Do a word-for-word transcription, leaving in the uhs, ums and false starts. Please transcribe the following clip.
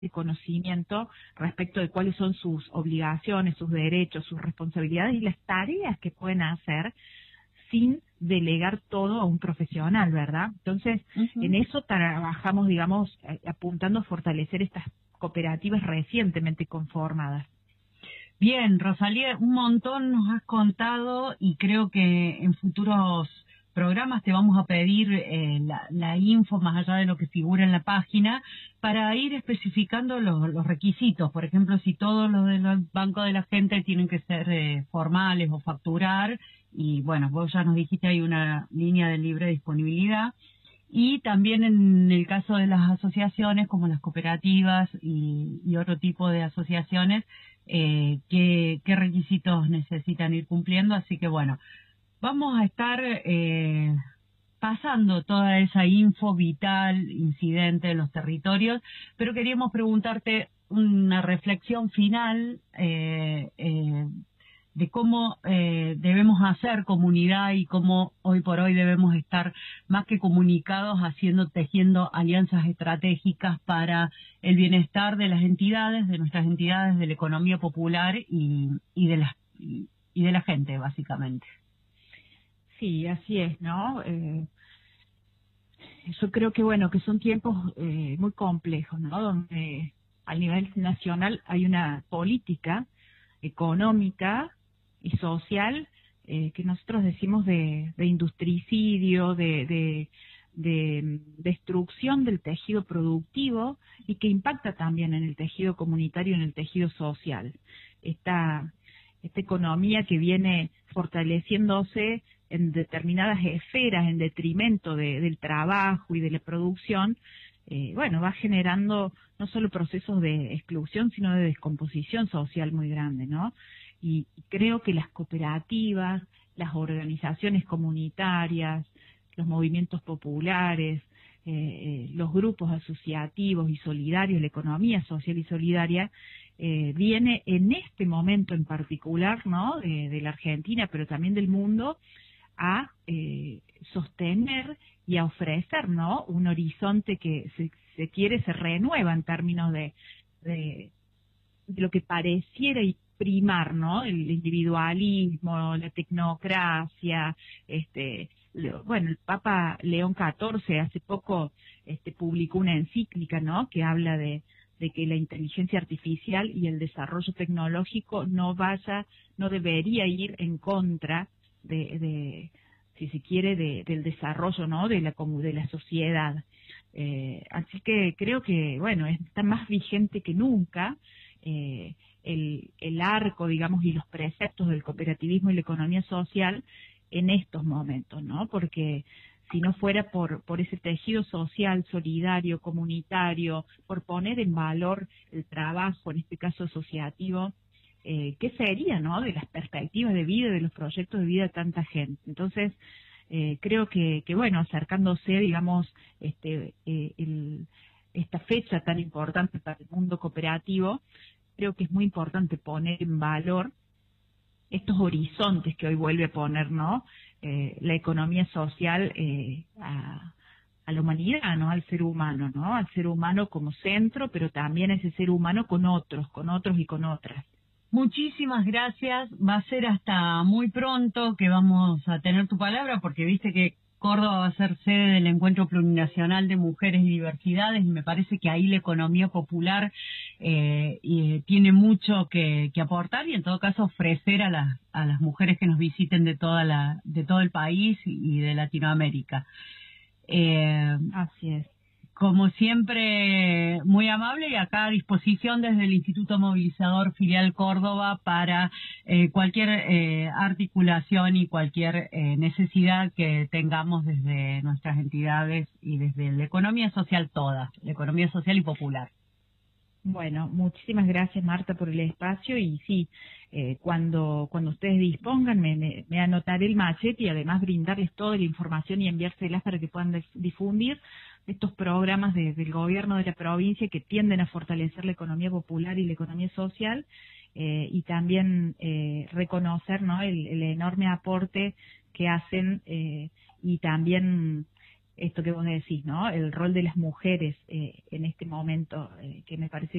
de conocimiento respecto de cuáles son sus obligaciones, sus derechos, sus responsabilidades y las tareas que pueden hacer sin delegar todo a un profesional, ¿verdad? Entonces, Uh-huh. en eso trabajamos, digamos, apuntando a fortalecer estas cooperativas recientemente conformadas. Bien, Rosalía, un montón nos has contado y creo que en futuros programas te vamos a pedir eh, la, la info más allá de lo que figura en la página para ir especificando los, los requisitos. Por ejemplo, si todos los del Banco de la Gente tienen que ser eh, formales o facturar, y bueno, vos ya nos dijiste hay una línea de libre disponibilidad. Y también en el caso de las asociaciones, como las cooperativas y, y otro tipo de asociaciones, eh, qué, qué requisitos necesitan ir cumpliendo. Así que bueno, vamos a estar eh, pasando toda esa info vital, incidente de los territorios, pero queríamos preguntarte una reflexión final eh, eh, de cómo eh, debemos hacer comunidad y cómo hoy por hoy debemos estar más que comunicados, haciendo, tejiendo alianzas estratégicas para el bienestar de las entidades, de nuestras entidades, de la economía popular y, y de la, y, y de la gente, básicamente. Sí, así es, ¿no? Eh, yo creo que, bueno, que son tiempos eh, muy complejos, ¿no? Donde a nivel nacional hay una política económica y social eh, que nosotros decimos de, de industricidio, de, de, de destrucción del tejido productivo y que impacta también en el tejido comunitario y en el tejido social. Esta, esta economía que viene fortaleciéndose en determinadas esferas en detrimento de, del trabajo y de la producción, eh, bueno, va generando no solo procesos de exclusión, sino de descomposición social muy grande, ¿no? Y creo que las cooperativas, las organizaciones comunitarias, los movimientos populares, eh, los grupos asociativos y solidarios, la economía social y solidaria, eh, viene en este momento en particular, ¿no?, de, de la Argentina, pero también del mundo, a eh, sostener y a ofrecer, ¿no?, un horizonte que se, se quiere, se renueva en términos de, de, de lo que pareciera primar, ¿no?, el individualismo, la tecnocracia, este, lo, bueno, el Papa León catorce hace poco este, publicó una encíclica, ¿no?, que habla de, de que la inteligencia artificial y el desarrollo tecnológico no vaya, no debería ir en contra de, de si se quiere, de, del desarrollo, ¿no?, de la de la sociedad. Eh, así que creo que, bueno, está más vigente que nunca eh, el, el arco, digamos, y los preceptos del cooperativismo y la economía social en estos momentos, ¿no? Porque si no fuera por, por ese tejido social, solidario, comunitario, por poner en valor el trabajo, en este caso asociativo, eh, ¿qué sería, no?, de las perspectivas de vida, de los proyectos de vida de tanta gente? Entonces, eh, creo que, que, bueno, acercándose, digamos, este, eh, el, esta fecha tan importante para el mundo cooperativo, creo que es muy importante poner en valor estos horizontes que hoy vuelve a poner, ¿no?, eh, la economía social eh, a, a la humanidad, ¿no?, al ser humano, ¿no?, al ser humano como centro, pero también ese ser humano con otros, con otros y con otras. Muchísimas gracias. Va a ser hasta muy pronto que vamos a tener tu palabra, porque viste que Córdoba va a ser sede del Encuentro Plurinacional de Mujeres y Diversidades, y me parece que ahí la economía popular eh, y tiene mucho que, que aportar y en todo caso ofrecer a las a las mujeres que nos visiten de toda la de todo el país y de Latinoamérica. Eh, Así es. Como siempre, muy amable y acá a disposición desde el Instituto Movilizador Filial Córdoba para eh, cualquier eh, articulación y cualquier eh, necesidad que tengamos desde nuestras entidades y desde la economía social toda, la economía social y popular. Bueno, muchísimas gracias, Marta, por el espacio y sí, eh, cuando cuando ustedes dispongan me, me, me anotaré el machete y además brindarles toda la información y enviárselas para que puedan difundir estos programas de, del gobierno de la provincia que tienden a fortalecer la economía popular y la economía social eh, y también eh, reconocer, ¿no?, el, el enorme aporte que hacen eh, y también esto que vos decís, ¿no? El rol de las mujeres eh, en este momento, eh, que me parece